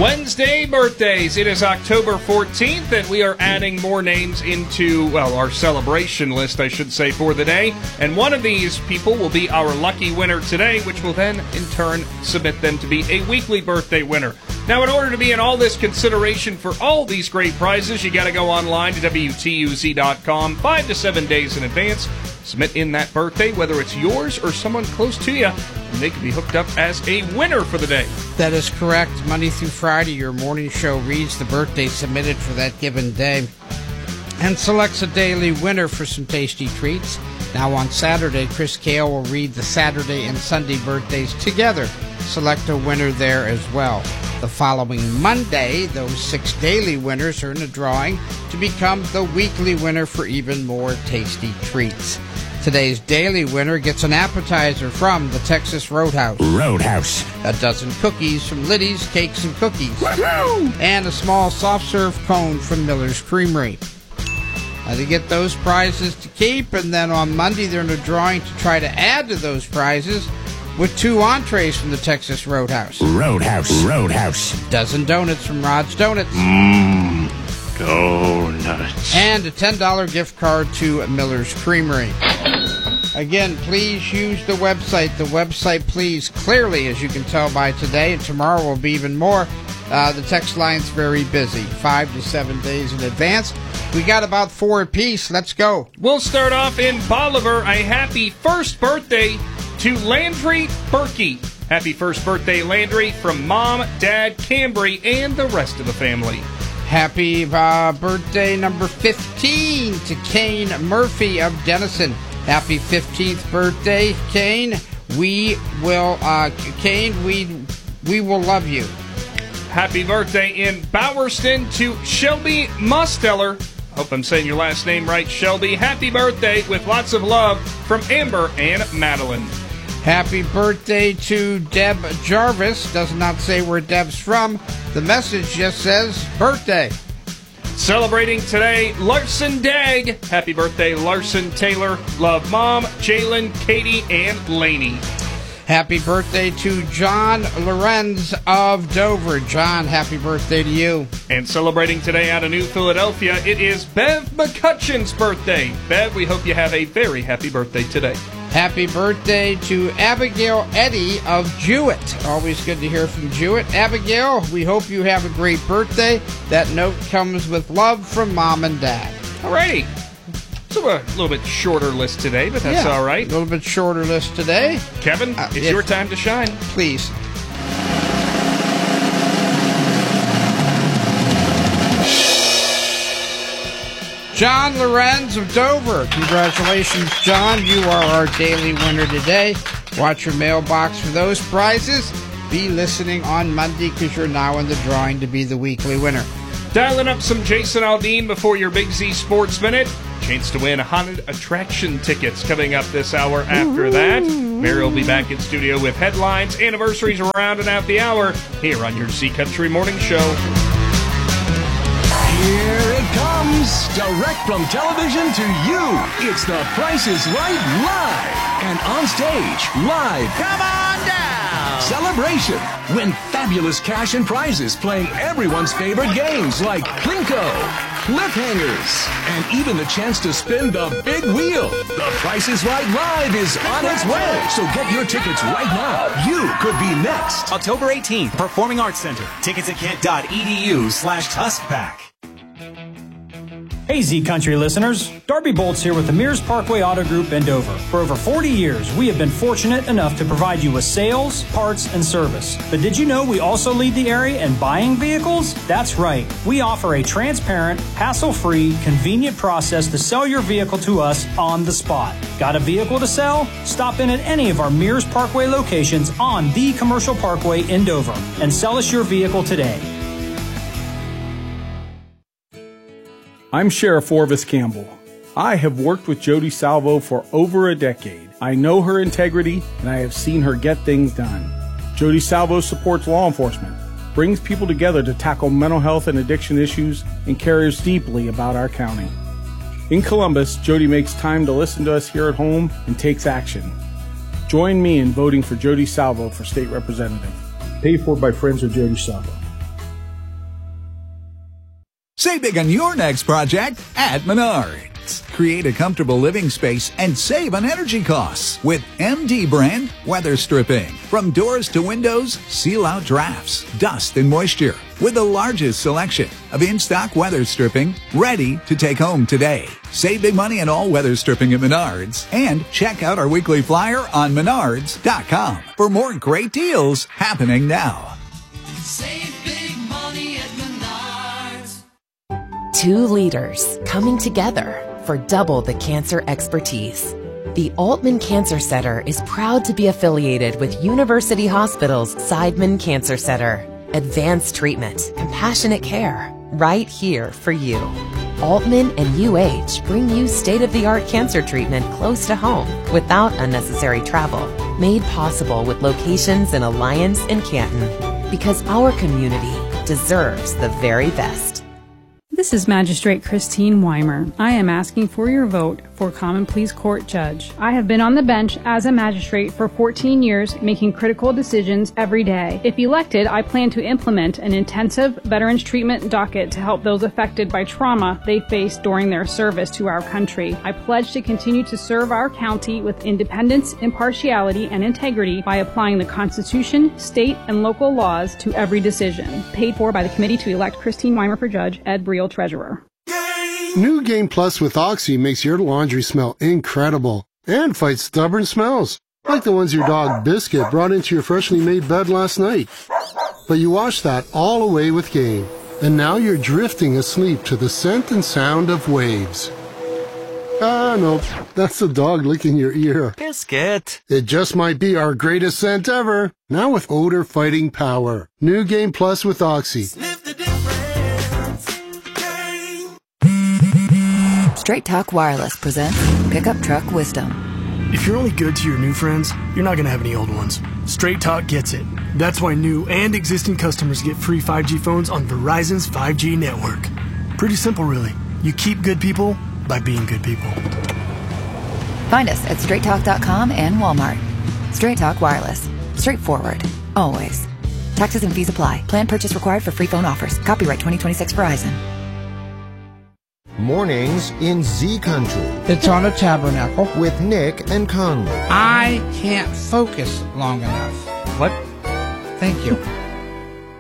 Wednesday birthdays. It is October 14th, and we are adding more names into, well, our celebration list, I should say, for the day. And one of these people will be our lucky winner today, which will then, in turn, submit them to be a weekly birthday winner. Now, in order to be in all this consideration for all these great prizes, you got to go online to WTUZ.com 5 to 7 days in advance. Submit in that birthday, whether it's yours or someone close to you, and they can be hooked up as a winner for the day. That is correct. Monday through Friday, your morning show reads the birthday submitted for that given day and selects a daily winner for some tasty treats. Now on Saturday, Chris Kale will read the Saturday and Sunday birthdays together. Select a winner there as well. The following Monday, those 6 daily winners are in a drawing to become the weekly winner for even more tasty treats. Today's daily winner gets an appetizer from the Texas Roadhouse. A dozen cookies from Liddy's Cakes and Cookies. Woo-hoo! And a small soft serve cone from Miller's Creamery. Now they get those prizes to keep, and then on Monday they're in a drawing to try to add to those prizes with 2 entrees from the Texas Roadhouse. Roadhouse. Dozen donuts from Rod's Donuts. Donuts. And a $10 gift card to Miller's Creamery. Again, please use the website. The website, please, clearly, as you can tell by today, and tomorrow will be even more. The text line's very busy, 5 to 7 days in advance. We got about 4 apiece. Let's go. We'll start off in Bolivar. A happy first birthday to Landry Berkey. Happy first birthday, Landry, from Mom, Dad, Cambry, and the rest of the family. Happy birthday number 15 to Kane Murphy of Denison. Happy 15th birthday, Kane. We will love you. Happy birthday in Bowerston to Shelby Mosteller. Hope I'm saying your last name right, Shelby. Happy birthday with lots of love from Amber and Madeline. Happy birthday to Deb Jarvis. Does not say where Deb's from. The message just says birthday. Celebrating today, Larson Dagg. Happy birthday, Larson Taylor. Love Mom, Jalen, Katie, and Laney. Happy birthday to John Lorenz of Dover. John, happy birthday to you. And celebrating today out of New Philadelphia, it is Bev McCutcheon's birthday. Bev, we hope you have a very happy birthday today. Happy birthday to Abigail Eddy of Jewett. Always good to hear from Jewett. Abigail, we hope you have a great birthday. That note comes with love from Mom and Dad. All righty. So a little bit shorter list today, but that's all right. A little bit shorter list today. Kevin, it's your time to shine. Please. John Lorenz of Dover. Congratulations, John. You are our daily winner today. Watch your mailbox for those prizes. Be listening on Monday because you're now in the drawing to be the weekly winner. Dialing up some Jason Aldean before your Big Z Sports Minute. Chance to win haunted attraction tickets coming up this hour after that. Mary will be back in studio with headlines, anniversaries around and out the hour here on your Z Country Morning Show. Here it comes, direct from television to you. It's The Price is Right Live. And on stage, live. Come on down. Celebration. Win fabulous cash and prizes playing everyone's favorite games like Plinko, Cliffhangers, and even the chance to spin the big wheel. The Price is Right Live is on its way. So get your tickets right now. You could be next. October 18th, Performing Arts Center. Tickets at kent.edu/TuskPack. Hey Z Country listeners, Darby Bolts here with the Mears Parkway Auto Group in Dover. For over 40 years, we have been fortunate enough to provide you with sales, parts, and service. But did you know we also lead the area in buying vehicles? That's right. We offer a transparent, hassle-free, convenient process to sell your vehicle to us on the spot. Got a vehicle to sell? Stop in at any of our Mears Parkway locations on the Commercial Parkway in Dover and sell us your vehicle today. I'm Sheriff Orvis Campbell. I have worked with Jody Salvo for over a decade. I know her integrity, and I have seen her get things done. Jody Salvo supports law enforcement, brings people together to tackle mental health and addiction issues, and cares deeply about our county. In Columbus, Jody makes time to listen to us here at home and takes action. Join me in voting for Jody Salvo for state representative. Paid for by Friends of Jody Salvo. Save big on your next project at Menards. Create a comfortable living space and save on energy costs with MD brand weather stripping. From doors to windows, seal out drafts, dust, and moisture with the largest selection of in-stock weather stripping ready to take home today. Save big money on all weather stripping at Menards and check out our weekly flyer on Menards.com for more great deals happening now. Save big money at Menards. 2 leaders coming together for double the cancer expertise. The Altman Cancer Center is proud to be affiliated with University Hospital's Seidman Cancer Center. Advanced treatment, compassionate care, right here for you. Altman and UH bring you state-of-the-art cancer treatment close to home without unnecessary travel. Made possible with locations in Alliance and Canton. Because our community deserves the very best. This is Magistrate Christine Weimer. I am asking for your vote for Common Pleas Court Judge. I have been on the bench as a magistrate for 14 years, making critical decisions every day. If elected, I plan to implement an intensive veterans treatment docket to help those affected by trauma they faced during their service to our country. I pledge to continue to serve our county with independence, impartiality, and integrity by applying the Constitution, state, and local laws to every decision. Paid for by the Committee to elect Christine Weimer for Judge, Ed Briel, Treasurer. New Game Plus with Oxy makes your laundry smell incredible and fights stubborn smells, like the ones your dog Biscuit brought into your freshly made bed last night. But you washed that all away with Game, and now you're drifting asleep to the scent and sound of waves. Ah, no, that's the dog licking your ear. Biscuit. It just might be our greatest scent ever, now with odor-fighting power. New Game Plus with Oxy. Straight Talk Wireless presents Pickup Truck Wisdom. If you're only good to your new friends, you're not going to have any old ones. Straight Talk gets it. That's why new and existing customers get free 5G phones on Verizon's 5G network. Pretty simple, really. You keep good people by being good people. Find us at straighttalk.com and Walmart. Straight Talk Wireless. Straightforward. Always. Taxes and fees apply. Plan purchase required for free phone offers. Copyright 2026 Verizon. Mornings in Z Country. It's on a tabernacle. With Nick and Conley. I can't focus long enough. What? Thank you.